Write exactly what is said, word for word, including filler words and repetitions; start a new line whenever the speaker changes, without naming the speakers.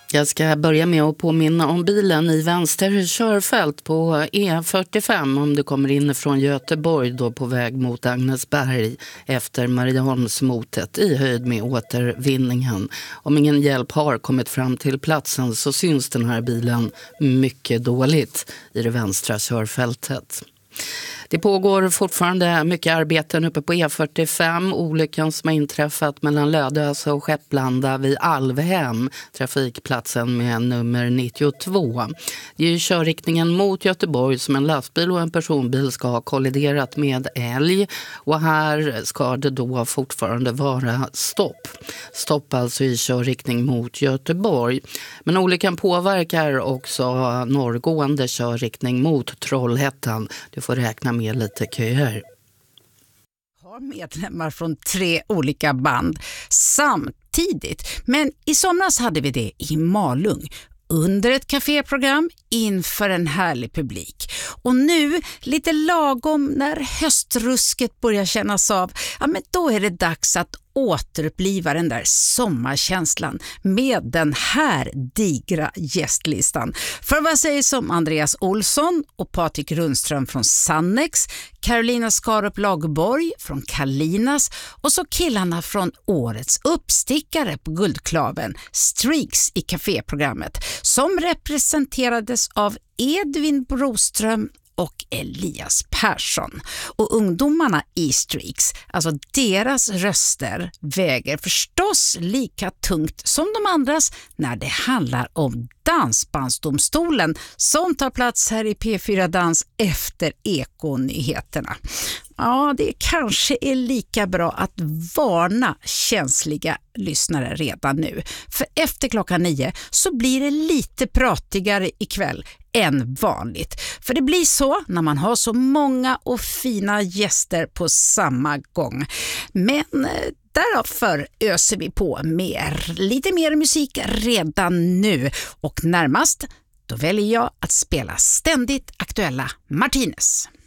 Jag ska börja med att påminna om bilen i vänster körfält på E fyrtiofem om du kommer in från Göteborg då på väg mot Agnesberg efter Marieholmsmotet i höjd med återvinningen. Om ingen hjälp har kommit fram till platsen så syns den här bilen mycket dåligt i det vänstra körfältet. Det pågår fortfarande mycket arbeten uppe på E fyrtiofem. Olyckan som har inträffat mellan Lödöse och Skepplanda vid Alvhem, trafikplatsen med nummer nittiotvå. Det är ju körriktningen mot Göteborg som en lastbil och en personbil ska ha kolliderat med älg. Och här ska det då fortfarande vara stopp. Stopp alltså i körriktning mot Göteborg. Men olyckan påverkar också norrgående körriktning mot Trollhättan. Du får räkna med lite köer.
Har medlemmar från tre olika band samtidigt. Men i somras hade vi det i Malung under ett kaféprogram inför en härlig publik. Och nu, lite lagom när höstrusket börjar kännas av, ja men då är det dags att återuppliva den där sommarkänslan med den här digra gästlistan. För vad sägs om Andreas Olsson och Patrik Rundström från Sannex, Carolina Skarup Lagerborg från Kalinas och så killarna från årets uppstickare på Guldklaven, Streaks i kaféprogrammet, som representerades av Edvin Broström och Elias Persson. Och ungdomarna i Streaks, alltså deras röster väger förstås lika tungt som de andras när det handlar om Dansbandsdomstolen som tar plats här i P fyra Dans efter Ekonyheterna. Ja, det kanske är lika bra att varna känsliga lyssnare redan nu. För efter klockan nio så blir det lite pratigare ikväll än vanligt. För det blir så när man har så många och fina gäster på samma gång. Men därför öser vi på mer, lite mer musik redan nu. Och närmast, då väljer jag att spela ständigt aktuella Martinez.